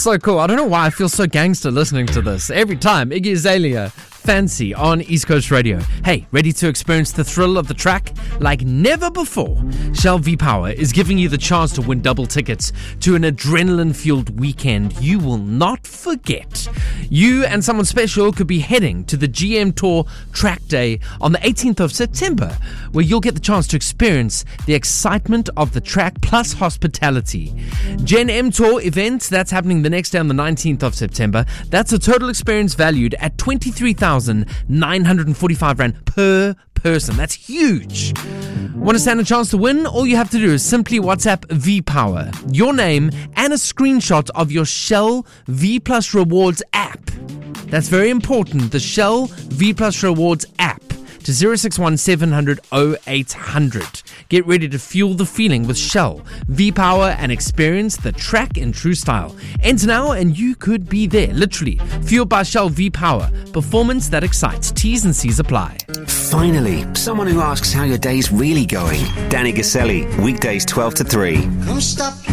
so cool. I don't know why I feel so gangster listening to this. Every time, Iggy Azalea, Fancy on East Coast Radio. Hey, ready to experience the thrill of the track like never before? Shell V-Power is giving you the chance to win double tickets to an adrenaline-fueled weekend you will not forget. You and someone special could be heading to the GM Tour Track Day on the 18th of September, where you'll get the chance to experience the excitement of the track plus hospitality. Gen M Tour event, that's happening the next day on the 19th of September. That's a total experience valued at 23,945 Rand per person. That's huge. Want to stand a chance to win? All you have to do is simply WhatsApp V-Power, your name, and a screenshot of your Shell V Plus Rewards app. That's very important. The Shell V Plus Rewards app to 061 700 0800. Get ready to fuel the feeling with Shell V-Power and experience the track in true style. Enter now and you could be there. Literally, fueled by Shell V-Power. Performance that excites. T's and C's apply. Finally, someone who asks how your day's really going. Danny Gaselli, weekdays 12 to 3. Come stop